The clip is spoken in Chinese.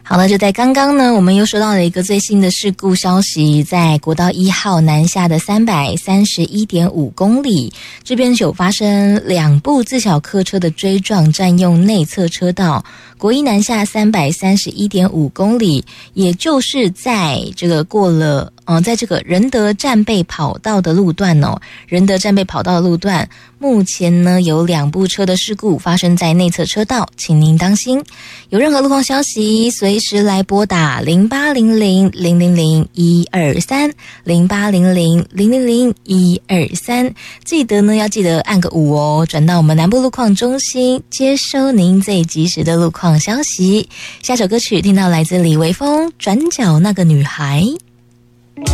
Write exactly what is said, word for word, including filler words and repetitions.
好了，就在刚刚呢，我们又收到了一个最新的事故消息，在国道一号南下的三百三十一点五公里，这边有发生两部自小客车的追撞，占用内侧车道。国一南下三百三十一点五公里，也就是在这个过了，嗯、呃，在这个仁德战备跑道的路段哦，仁德战备跑道的路段，目前呢有两部车的事故发生在内侧车道，请您当心。有任何路况消息，随时来拨打零八零零零零零一二三零八零零零零零一二三，记得呢要记得按个五哦，转到我们南部路况中心，接收您最及时的路况消息。下首歌曲听到来自李维峰《转角那个女孩》。